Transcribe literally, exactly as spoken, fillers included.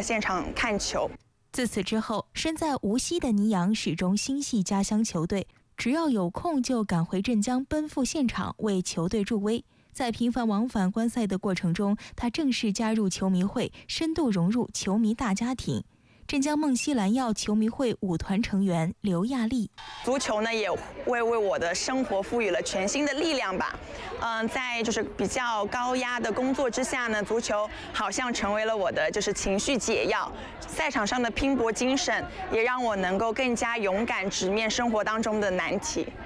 现场看球。 自此之后，身在无锡的倪阳始终心系家乡球队，只要有空就赶回镇江奔赴现场为球队助威。在频繁往返观赛的过程中，他正式加入球迷会，深度融入球迷大家庭。镇江梦溪蓝耀球迷会舞团成员刘亚丽， 足球呢也为为我的生活赋予了全新的力量吧。嗯，在就是比较高压的工作之下呢，足球好像成为了我的就是情绪解药。赛场上的拼搏精神也让我能够更加勇敢直面生活当中的难题。